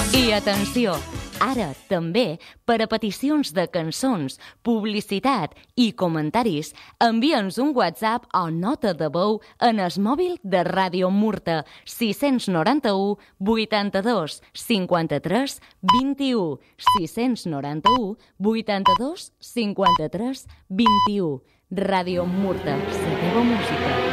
I atenció, ara també, per a peticions de cançons, publicitat i comentaris, envia'ns un WhatsApp o nota de veu en el mòbil de Ràdio Murta 691 82 53 21 691 82 53 21. Ràdio Murta, la teva música.